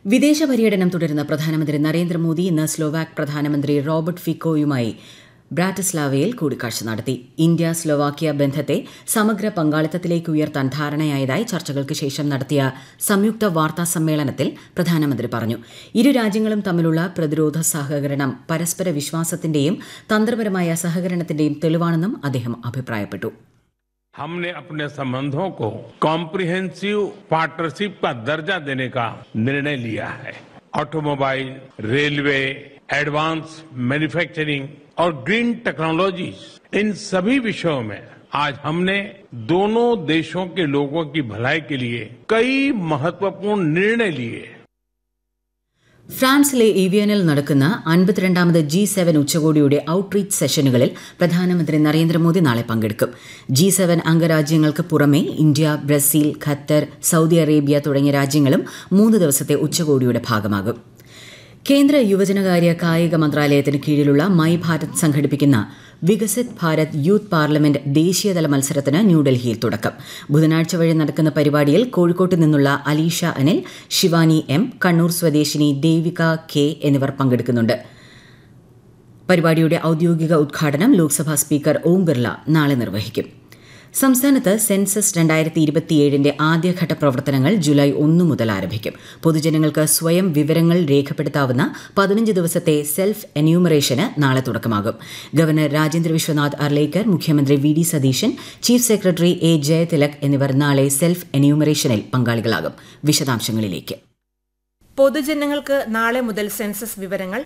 വിദേശ പര്യടനം തുടരുന്ന പ്രധാനമന്ത്രി നരേന്ദ്രമോദി ഇന്ന് സ്ലോവാക് പ്രധാനമന്ത്രി റോബർട്ട് ഫിക്കോയുമായി ബ്രാറ്റിസ്ലാവയിൽ കൂടിക്കാഴ്ച നടത്തി. ഇന്ത്യ സ്ലോവാക്യ ബന്ധത്തെ സമഗ്ര പങ്കാളിത്തത്തിലേക്ക് ഉയർത്താൻ ധാരണയായതായി ചർച്ചകൾക്ക് ശേഷം നടത്തിയ സംയുക്ത വാർത്താ സമ്മേളനത്തിൽ പ്രധാനമന്ത്രി പറഞ്ഞു. ഇരു രാജ്യങ്ങളും തമ്മിലുള്ള പ്രതിരോധ സഹകരണം പരസ്പര വിശ്വാസത്തിന്റെയും തന്ത്രപരമായ സഹകരണത്തിന്റെയും തെളിവാണെന്നും അദ്ദേഹം അഭിപ്രായപ്പെട്ടു. हमने अपने संबंधों को कॉम्प्रिहेंसिव पार्टनरशिप का दर्जा देने का निर्णय लिया है. ऑटोमोबाइल, रेलवे, एडवांस मैन्युफैक्चरिंग और ग्रीन टेक्नोलॉजीज, इन सभी विषयों में आज हमने दोनों देशों के लोगों की भलाई के लिए कई महत्वपूर्ण निर्णय लिए. ഫ്രാൻസിലെ ഏവിയനിൽ നടക്കുന്ന 52ാമത് G7 ഉച്ചകോടിയുടെ ഔട്ട്റീച്ച് സെഷനുകളിൽ പ്രധാനമന്ത്രി നരേന്ദ്രമോദി നാളെ പങ്കെടുക്കും. G7 അംഗരാജ്യങ്ങൾക്ക് പുറമെ India, Brazil, Qatar, Saudi Arabia തുടങ്ങിയ രാജ്യങ്ങളും 3 ദിവസത്തെ ഉച്ചകോടിയുടെ ഭാഗമാകും. കേന്ദ്ര യുവജനകാര്യ കായിക മന്ത്രാലയത്തിന് കീഴിലുള്ള മൈ ഭാരത് സംഘടിപ്പിക്കുന്ന വികസിത് ഭാരത് യൂത്ത് പാർലമെന്റ് ദേശീയതല മത്സരത്തിന് ന്യൂഡൽഹിയിൽ തുടക്കം. ബുധനാഴ്ച വഴി നടക്കുന്ന പരിപാടിയിൽ കോഴിക്കോട്ട് നിന്നുള്ള അലീഷ അനിൽ, ശിവാനി എം, കണ്ണൂർ സ്വദേശിനി ദേവിക കെ എന്നിവർ പങ്കെടുക്കുന്നുണ്ട്. പരിപാടിയുടെ ഔദ്യോഗിക ഉദ്ഘാടനം ലോക്സഭാ സ്പീക്കർ ഓം ബിർള നാളെ നിർവഹിക്കും. സംസ്ഥാനത്ത് സെൻസസ് 2027ന്റെ ആദ്യഘട്ട പ്രവർത്തനങ്ങൾ ജൂലൈ 1 മുതൽ ആരംഭിക്കും. പൊതുജനങ്ങൾക്ക് സ്വയം വിവരങ്ങൾ രേഖപ്പെടുത്താവുന്ന 15 ദിവസത്തെ സെൽഫ് എന്യൂമറേഷന് നാളെ തുടക്കമാകും. ഗവർണർ രാജേന്ദ്ര വിശ്വനാഥ് അർലേക്കർ, മുഖ്യമന്ത്രി V D Satheesan, chief secretary A Jayathilak എന്നിവർ നാളെ സെൽഫ് എന്യൂമറേഷനിൽ പങ്കാളികളാകും. വിശദാംശങ്ങളിലേക്ക്. പൊതുജനങ്ങൾക്ക് നാളെ മുതൽ സെൻസസ് വിവരങ്ങൾ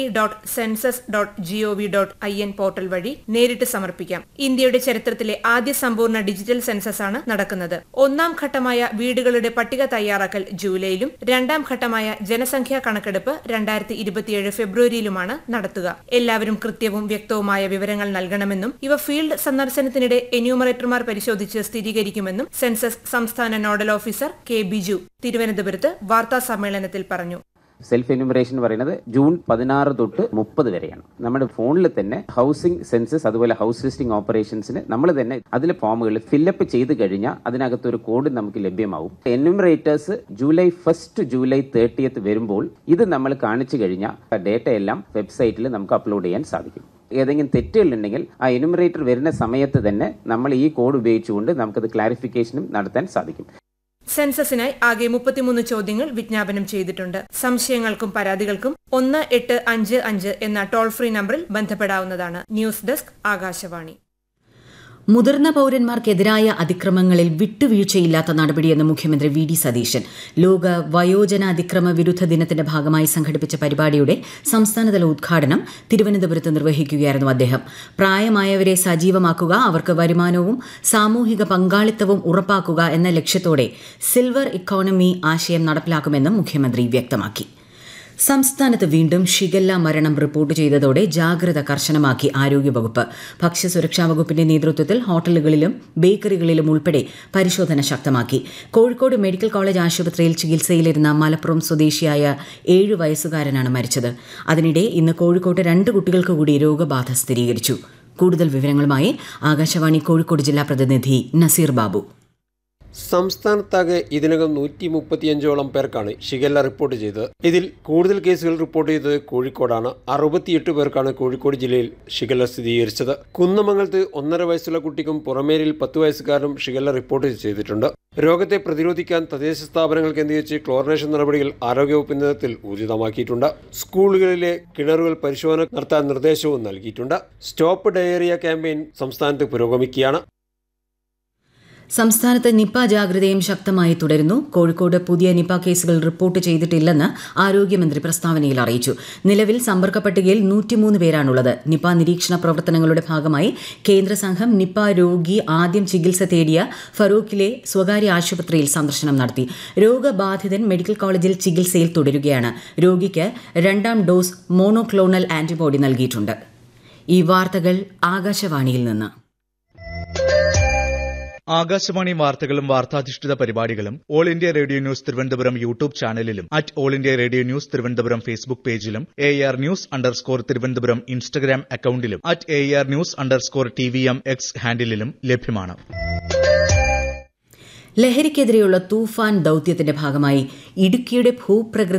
se.census.gov.in പോർട്ടൽ വഴി നേരിട്ട് സമർപ്പിക്കാം. ഇന്ത്യയുടെ ചരിത്രത്തിലെ ആദ്യ സമ്പൂർണ്ണ ഡിജിറ്റൽ സെൻസസ് ആണ് നടക്കുന്നത്. ഒന്നാം ഘട്ടമായ വീടുകളുടെ പട്ടിക തയ്യാറാക്കൽ ജൂലൈയിലും 2ാം ഘട്ടമായ ജനസംഖ്യാ കണക്കെടുപ്പ് 2027 ഫെബ്രുവരിയിലുമാണ് നടത്തുക. എല്ലാവരും കൃത്യവും വ്യക്തവുമായ വിവരങ്ങൾ നൽകണമെന്നും ഇവ ഫീൽഡ് സന്ദർശനത്തിനിടെ എന്യൂമറേറ്റർമാർ പരിശോധിച്ച് സ്ഥിരീകരിക്കുമെന്നും സെൻസസ് സംസ്ഥാന നോഡൽ ഓഫീസർ കെ ബിജു തിരുവനന്തപുരത്ത് വാർത്താ സമ്മേളനത്തിൽ പറഞ്ഞു. സെൽഫ് എന്യൂമറേഷൻ പറയുന്നത് ജൂൺ 16 തൊട്ട് 30 വരെയാണ്. നമ്മുടെ ഫോണിൽ തന്നെ ഹൗസിംഗ് സെൻസസ് അതുപോലെ ഹൗസ് ലിസ്റ്റിംഗ് ഓപ്പറേഷൻസിന് നമ്മൾ തന്നെ അതിലെ ഫോമുകൾ ഫില്ലപ്പ് ചെയ്ത് കഴിഞ്ഞാൽ അതിനകത്തൊരു കോഡ് നമുക്ക് ലഭ്യമാവും. എന്യൂമറേറ്റേഴ്സ് ജൂലൈ 1 ജൂലൈ 30 വരുമ്പോൾ ഇത് നമ്മൾ കാണിച്ചു കഴിഞ്ഞാൽ ഡേറ്റ എല്ലാം വെബ്സൈറ്റിൽ നമുക്ക് അപ്ലോഡ് ചെയ്യാൻ സാധിക്കും. ഏതെങ്കിലും തെറ്റുകൾ ഉണ്ടെങ്കിൽ ആ എന്യൂമറേറ്റർ വരുന്ന സമയത്ത് തന്നെ നമ്മൾ ഈ കോഡ് ഉപയോഗിച്ചുകൊണ്ട് നമുക്കത് ക്ലാരിഫിക്കേഷനും നടത്താൻ സാധിക്കും. സെൻസസിനായി ആകെ 33 ചോദ്യങ്ങൾ വിജ്ഞാപനം ചെയ്തിട്ടുണ്ട്. സംശയങ്ങൾക്കും പരാതികൾക്കും 1855 എന്ന ടോൾ ഫ്രീ നമ്പറിൽ ബന്ധപ്പെടാവുന്നതാണ്. News desk, Akashvani. മുതിർന്ന പൌരന്മാർക്കെതിരായ അതിക്രമങ്ങളിൽ വിട്ടുവീഴ്ചയില്ലാത്ത നടപടിയെന്ന് മുഖ്യമന്ത്രി വി ഡി സതീശൻ. ലോക വയോജന അതിക്രമ വിരുദ്ധ ദിനത്തിന്റെ ഭാഗമായി സംഘടിപ്പിച്ച പരിപാടിയുടെ സംസ്ഥാനതല ഉദ്ഘാടനം തിരുവനന്തപുരത്ത് നിർവഹിക്കുകയായിരുന്നു അദ്ദേഹം. പ്രായമായവരെ സജീവമാക്കുക, അവർക്ക് വരുമാനവും സാമൂഹിക പങ്കാളിത്തവും ഉറപ്പാക്കുക എന്ന ലക്ഷ്യത്തോടെ സിൽവർ ഇക്കോണമി ആശയം നടപ്പിലാക്കുമെന്നും മുഖ്യമന്ത്രി വ്യക്തമാക്കി. സംസ്ഥാനത്ത് വീണ്ടും ഷിഗല്ല മരണം റിപ്പോർട്ട് ചെയ്തതോടെ ജാഗ്രത കർശനമാക്കി ആരോഗ്യവകുപ്പ്. ഭക്ഷ്യസുരക്ഷാ വകുപ്പിന്റെ നേതൃത്വത്തിൽ ഹോട്ടലുകളിലും ബേക്കറികളിലും ഉൾപ്പെടെ പരിശോധന ശക്തമാക്കി. കോഴിക്കോട് മെഡിക്കൽ കോളേജ് ആശുപത്രിയിൽ ചികിത്സയിലിരുന്ന മലപ്പുറം സ്വദേശിയായ 7 വയസ്സുകാരനാണ് മരിച്ചത്. അതിനിടെ ഇന്ന് കോഴിക്കോട്ട് 2 കുട്ടികൾക്ക് കൂടി രോഗബാധ സ്ഥിരീകരിച്ചു. കൂടുതൽ വിവരങ്ങളുമായി ആകാശവാണി കോഴിക്കോട് ജില്ലാ പ്രതിനിധി നസീർ ബാബു. സംസ്ഥാനത്താകെ ഇതിനകം 135ഓളം പേർക്കാണ് ഷിഗല്ല റിപ്പോർട്ട് ചെയ്തത്. ഇതിൽ കൂടുതൽ കേസുകൾ റിപ്പോർട്ട് ചെയ്തത് കോഴിക്കോടാണ്. 68 പേർക്കാണ് കോഴിക്കോട് ജില്ലയിൽ ഷിഗല്ല സ്ഥിരീകരിച്ചത്. കുന്നമംഗലത്ത് 1.5 വയസ്സുള്ള കുട്ടിക്കും പുറമേരിൽ 10 വയസ്സുകാരനും ഷിഗല്ല റിപ്പോർട്ട് ചെയ്തിട്ടുണ്ട്. രോഗത്തെ പ്രതിരോധിക്കാൻ തദ്ദേശ സ്ഥാപനങ്ങൾ കേന്ദ്രീകരിച്ച് ക്ലോറിനേഷൻ നടപടികൾ ആരോഗ്യവകുപ്പിന്റെ നേതൃത്വത്തിൽ ഊർജിതമാക്കിയിട്ടുണ്ട്. സ്കൂളുകളിലെ കിണറുകൾ പരിശോധന നടത്താൻ നിർദ്ദേശവും നൽകിയിട്ടുണ്ട്. സ്റ്റോപ്പ് ഡയേറിയ ക്യാമ്പയിൻ സംസ്ഥാനത്ത് പുരോഗമിക്കുകയാണ്. സംസ്ഥാനത്ത് നിപ ജാഗ്രതയും ശക്തമായി തുടരുന്നു. കോഴിക്കോട് പുതിയ നിപ കേസുകൾ റിപ്പോർട്ട് ചെയ്തിട്ടില്ലെന്ന് ആരോഗ്യമന്ത്രി പ്രസ്താവനയിൽ അറിയിച്ചു. നിലവിൽ സമ്പർക്ക പട്ടികയിൽ 103 പേരാണുള്ളത്. നിപ നിരീക്ഷണ പ്രവർത്തനങ്ങളുടെ ഭാഗമായി കേന്ദ്ര സംഘം നിപ രോഗി ആദ്യം ചികിത്സ തേടിയ ഫറൂഖിലെ സ്വകാര്യ ആശുപത്രിയിൽ സന്ദർശനം നടത്തി. രോഗബാധിതൻ മെഡിക്കൽ കോളേജിൽ ചികിത്സയിൽ തുടരുകയാണ്. രോഗിക്ക് 2ാം ഡോസ് മോണോക്ലോണൽ ആന്റിബോഡി നൽകിയിട്ടുണ്ട്. ഈ വാർത്തകൾ ആകാശവാണിയിൽ നിന്ന്. ആകാശവാണി വാർത്തകളും വാർത്താധിഷ്ഠിത പരിപാടികളും all India radio news Thiruvananthapuram YouTube ചാനലിലും all India radio news Thiruvananthapuram Facebook പേജിലും AR News_ തിരുവനന്തപുരം ഇൻസ്റ്റഗ്രാം അക്കൌണ്ടിലും AR News_TVM X ഹാൻഡിലും ലഭ്യമാണ്. ലഹരിക്കെതിരെയുള്ള തൂഫാൻ ദൌത്യത്തിന്റെ ഭാഗമായി ഇടുക്കിയുടെ ഭൂപ്രകൃതി